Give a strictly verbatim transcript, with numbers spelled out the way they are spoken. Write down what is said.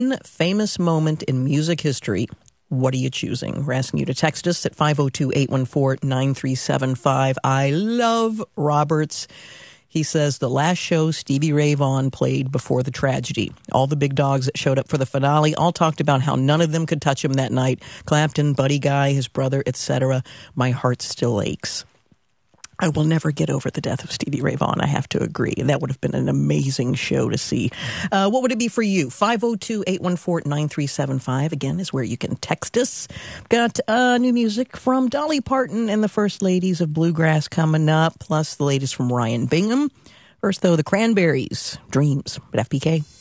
Famous moment in music history. What are you choosing? We're asking you to text us at five oh two, eight one four, nine three seven five. I love Roberts. He says the last show Stevie Ray Vaughan played before the tragedy. All the big dogs that showed up for the finale all talked about how none of them could touch him that night. Clapton, Buddy Guy, his brother, et cetera. My heart still aches. I will never get over the death of Stevie Ray Vaughan, I have to agree. That would have been an amazing show to see. Uh, what would it be for you? five oh two, eight one four, nine three seven five, again, is where you can text us. Got uh, new music from Dolly Parton and the First Ladies of Bluegrass coming up, plus the latest from Ryan Bingham. First, though, the Cranberries, Dreams, at F P K.